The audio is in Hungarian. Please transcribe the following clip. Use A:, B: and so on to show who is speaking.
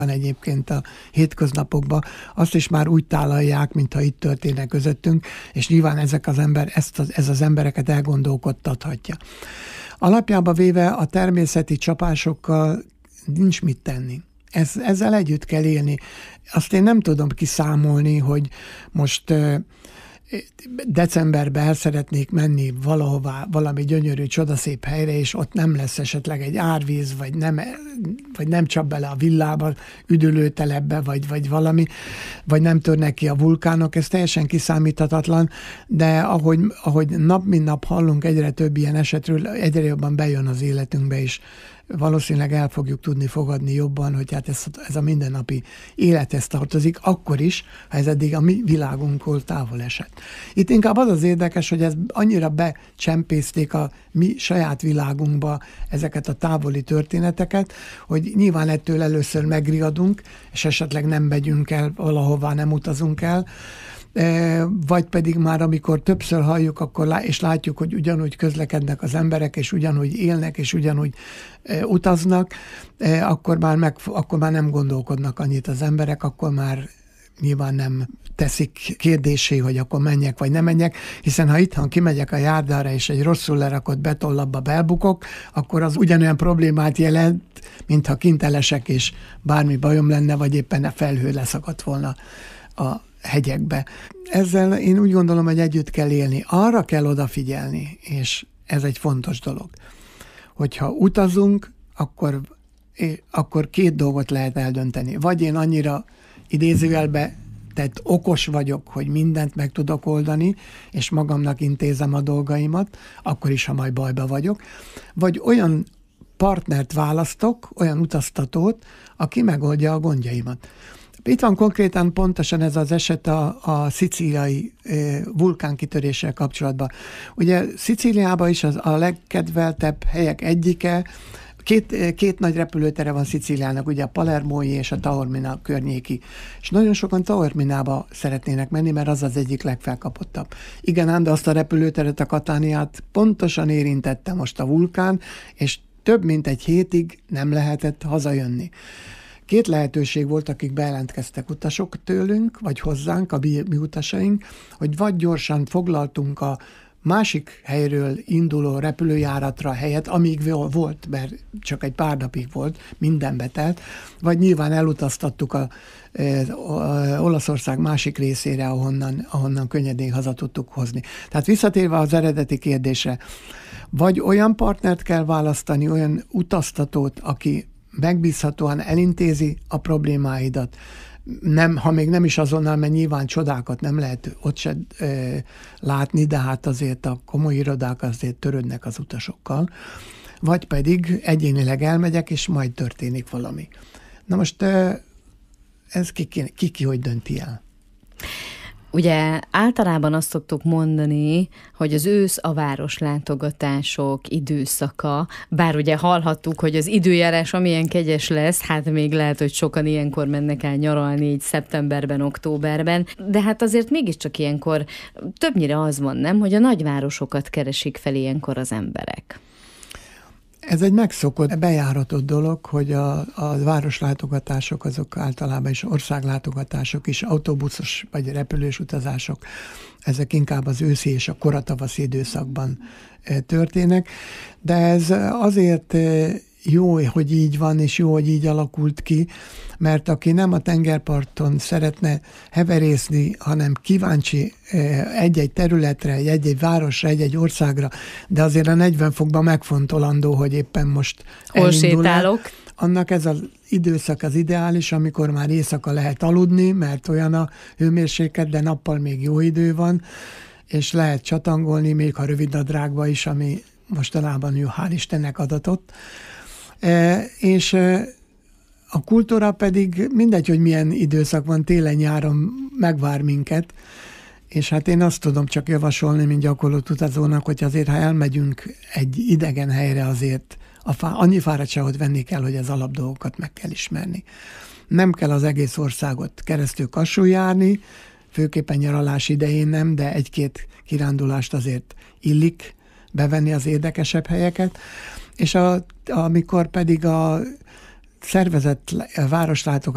A: egyébként a hétköznapokban, azt is már úgy tálalják, mintha itt történne közöttünk, és nyilván ez az embereket elgondolkodtathatja. Alapjába véve a természeti csapásokkal nincs mit tenni. Ezzel együtt kell élni. Azt én nem tudom kiszámolni, hogy most decemberben el szeretnék menni valahová, valami gyönyörű, csodaszép helyre, és ott nem lesz esetleg egy árvíz, vagy nem csap bele a villába, üdülőtelepbe, vagy valami, vagy nem törnek ki a vulkánok, ez teljesen kiszámíthatatlan, de ahogy nap mint nap hallunk egyre több ilyen esetről, egyre jobban bejön az életünkbe is. Valószínűleg el fogjuk tudni fogadni jobban, hogy hát ez a mindennapi élethez tartozik, akkor is, ha ez eddig a mi világunktól távol esett. Itt inkább az az érdekes, hogy ez annyira becsempészték a mi saját világunkba ezeket a távoli történeteket, hogy nyilván ettől először megriadunk, és esetleg nem megyünk el valahová, nem utazunk el, vagy pedig már amikor többször halljuk, és látjuk, hogy ugyanúgy közlekednek az emberek, és ugyanúgy élnek, és ugyanúgy utaznak, akkor már nem gondolkodnak annyit az emberek, akkor már nyilván nem teszik kérdésé, hogy akkor menjek, vagy nem menjek, hiszen ha itthon kimegyek a járdára, és egy rosszul lerakott betonlapba belbukok, akkor az ugyanolyan problémát jelent, mintha kint elesek, és bármi bajom lenne, vagy éppen a felhő leszakadt volna a hegyekbe. Ezzel én úgy gondolom, hogy együtt kell élni. Arra kell odafigyelni, és ez egy fontos dolog, hogyha utazunk, akkor két dolgot lehet eldönteni. Vagy én annyira idézőjelbe tett okos vagyok, hogy mindent meg tudok oldani, és magamnak intézem a dolgaimat, akkor is, ha majd bajba vagyok. Vagy olyan partnert választok, olyan utaztatót, aki megoldja a gondjaimat. Itt van konkrétan pontosan ez az eset a szicíliai vulkánkitöréssel kapcsolatban. Ugye Szicíliában is a legkedveltebb helyek egyike, két nagy repülőtere van Szicíliának, ugye a Palermói és a Taormina környéki. És nagyon sokan Taorminába szeretnének menni, mert az az egyik legfelkapottabb. Igen, ám, de azt a repülőteret, a Cataniát pontosan érintette most a vulkán, és több mint egy hétig nem lehetett hazajönni. Két lehetőség volt, akik bejelentkeztek utasok tőlünk, vagy hozzánk, a mi utasaink, hogy vagy gyorsan foglaltunk a másik helyről induló repülőjáratra helyet, amíg volt, mert csak egy pár napig volt, minden betelt, vagy nyilván elutaztattuk a Olaszország másik részére, ahonnan könnyedén haza tudtuk hozni. Tehát visszatérve az eredeti kérdésre, vagy olyan partnert kell választani, olyan utaztatót, aki megbízhatóan elintézi a problémáidat. Ha még nem is azonnal, mert nyilván csodákat nem lehet ott se látni, de hát azért a komoly irodák azért törődnek az utasokkal. Vagy pedig egyénileg elmegyek, és majd történik valami. Na most ez ki hogy dönti el?
B: Ugye általában azt szoktuk mondani, hogy az ősz a városlátogatások időszaka, bár ugye hallhattuk, hogy az időjárás amilyen kegyes lesz, hát még lehet, hogy sokan ilyenkor mennek el nyaralni így szeptemberben, októberben, de hát azért mégiscsak ilyenkor többnyire az van, nem, hogy a nagyvárosokat keresik fel ilyenkor az emberek.
A: Ez egy megszokott, bejáratott dolog, hogy a városlátogatások azok általában is országlátogatások is, autóbuszos vagy repülős utazások, ezek inkább az őszi és a koratavaszi időszakban történnek, de ez azért jó, hogy így van, és jó, hogy így alakult ki, mert aki nem a tengerparton szeretne heverészni, hanem kíváncsi egy-egy területre, egy-egy városra, egy-egy országra, de azért a 40 fokban megfontolandó, hogy éppen most
B: hol sétálok.
A: Annak ez az időszak az ideális, amikor már éjszaka lehet aludni, mert olyan a hőmérséklet, de nappal még jó idő van, és lehet csatangolni, még ha rövidnadrágba is, ami mostanában jó, hál' Istennek adatott. És a kultúra pedig mindegy, hogy milyen időszak van, télen-nyáron megvár minket, és hát én azt tudom csak javasolni, mint gyakorlott utazónak, hogy azért, ha elmegyünk egy idegen helyre, azért annyi fáradtságot venni kell, hogy az alapdolgokat meg kell ismerni. Nem kell az egész országot keresztül kassul járni, főképpen nyaralás idején nem, de egy-két kirándulást azért illik bevenni az érdekesebb helyeket, és amikor pedig a szervezett városlátogatás